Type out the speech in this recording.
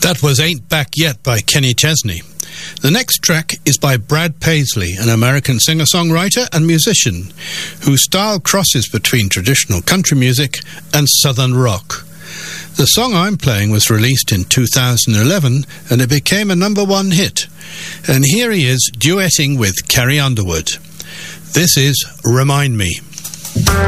That was Ain't Back Yet by Kenny Chesney. The next track is by Brad Paisley, an American singer-songwriter and musician whose style crosses between traditional country music and southern rock. The song I'm playing was released in 2011 and it became a #1 hit. And here he is duetting with Carrie Underwood. This is Remind Me.